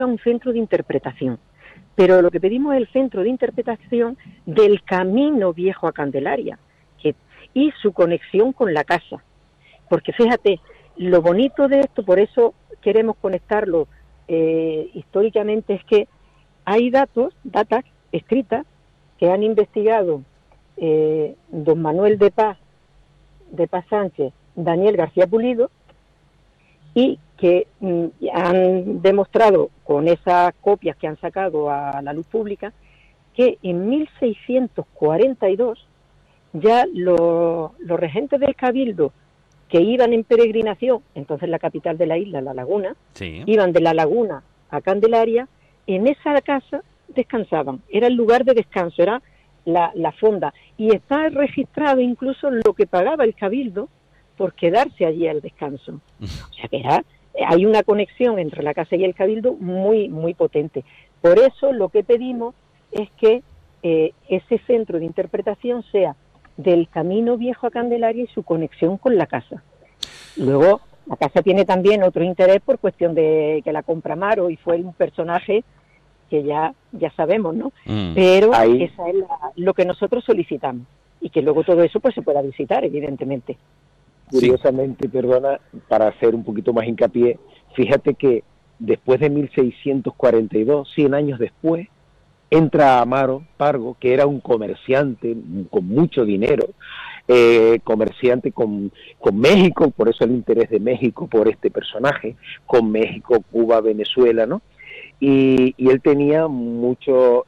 un centro de interpretación. Pero lo que pedimos es el centro de interpretación del camino viejo a Candelaria y su conexión con la casa. Porque fíjate, lo bonito de esto, por eso queremos conectarlo históricamente, es que hay datas escritas que han investigado don Manuel de Paz Sánchez, Daniel García Pulido, y que han demostrado con esas copias que han sacado a la luz pública que en 1642 ya los regentes del Cabildo que iban en peregrinación, entonces la capital de la isla, La Laguna, sí, iban de La Laguna a Candelaria, en esa casa descansaban, era el lugar de descanso, era la fonda, y está registrado incluso lo que pagaba el Cabildo por quedarse allí al descanso. O sea que hay una conexión entre la casa y el Cabildo muy, muy potente. Por eso lo que pedimos es que ese centro de interpretación sea del camino viejo a Candelaria y su conexión con la casa. Luego, la casa tiene también otro interés por cuestión de que la compra Amaro y fue un personaje que ya sabemos, ¿no? Pero ahí, esa es lo que nosotros solicitamos y que luego todo eso pues se pueda visitar, evidentemente. Curiosamente, perdona, para hacer un poquito más hincapié, fíjate que después de 1642, 100 años después, entra Amaro Pargo, que era un comerciante con mucho dinero, comerciante con México, por eso el interés de México por este personaje, con México, Cuba, Venezuela, ¿no? Y él tenía mucho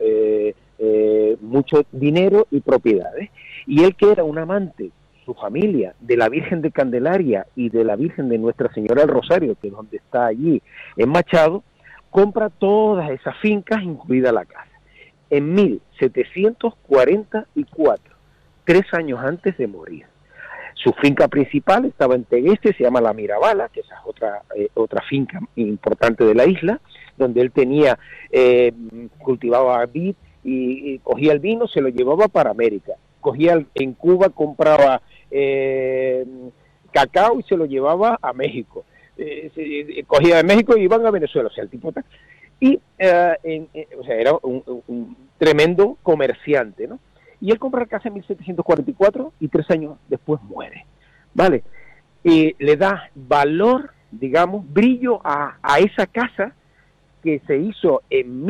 dinero y propiedades, y él que era un amante, su familia, de la Virgen de Candelaria y de la Virgen de Nuestra Señora del Rosario, que es donde está allí en Machado, compra todas esas fincas, incluida la casa, en 1744, 3 años antes de morir. Su finca principal estaba en Tegueste, se llama La Mirabala, que esa es otra finca importante de la isla, donde él tenía, cultivaba vid y cogía el vino, se lo llevaba para América. En Cuba compraba cacao y se lo llevaba a México. Cogía de México y iban a Venezuela, o sea, el tipo tal. Y o sea, era un tremendo comerciante, ¿no? Y él compra la casa en 1744 y 3 años después muere, ¿vale? Y le da valor, digamos, brillo a esa casa que se hizo en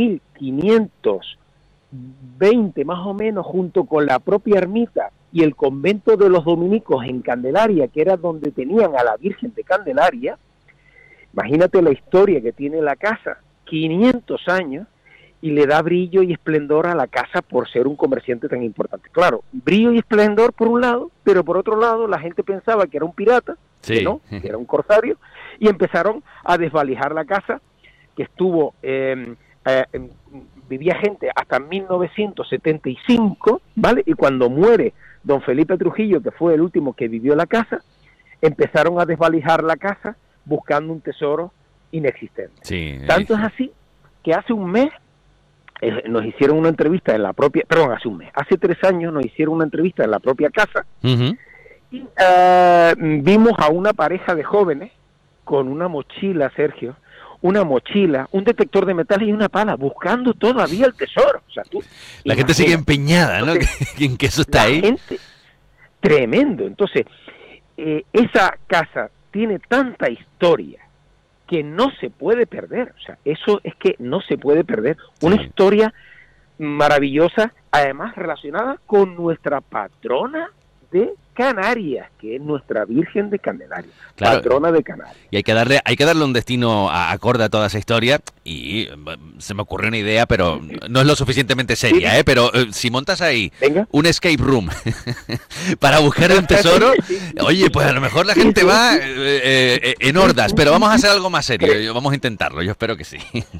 1520 más o menos, junto con la propia ermita y el convento de los dominicos en Candelaria, que era donde tenían a la Virgen de Candelaria. Imagínate la historia que tiene la casa, 500 años, y le da brillo y esplendor a la casa por ser un comerciante tan importante. Claro, brillo y esplendor por un lado, pero por otro lado la gente pensaba que era un pirata, sí, que no, que era un corsario, y empezaron a desvalijar la casa, que estuvo, vivía gente hasta 1975, ¿vale? Y cuando muere don Felipe Trujillo, que fue el último que vivió la casa, empezaron a desvalijar la casa buscando un tesoro inexistente. Sí, tanto es así que hace un mes nos hicieron una entrevista en la propia, hace 3 años nos hicieron una entrevista en la propia casa, y vimos a una pareja de jóvenes con una mochila, Sergio, una mochila, un detector de metales y una pala, buscando todavía el tesoro. O sea, la gente sigue empeñada, ¿no? En que eso está ahí. Gente, tremendo. Entonces, esa casa tiene tanta historia que no se puede perder. O sea, eso es que no se puede perder. Una historia maravillosa, además relacionada con nuestra patrona de Canarias, que es nuestra Virgen de Candelaria, claro, patrona de Canarias. Y hay que darle un destino acorde a toda esa historia, y se me ocurrió una idea, pero no es lo suficientemente seria, sí. Pero si montas ahí un escape room para buscar un tesoro, oye, pues a lo mejor la gente va en hordas, pero vamos a hacer algo más serio, vamos a intentarlo, yo espero que sí.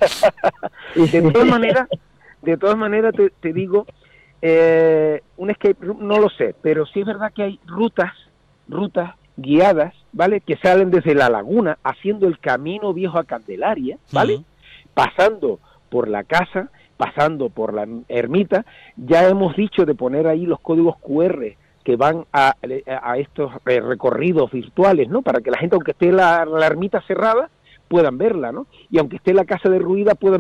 De todas maneras te digo, un escape room no lo sé, pero sí es verdad que hay rutas guiadas, ¿vale? Que salen desde La Laguna haciendo el camino viejo a Candelaria, ¿vale? Pasando por la casa, pasando por la ermita. Ya hemos dicho de poner ahí los códigos QR que van a estos recorridos virtuales, ¿no? Para que la gente, aunque esté la ermita cerrada, puedan verla, ¿no? Y aunque esté la casa derruida, puedan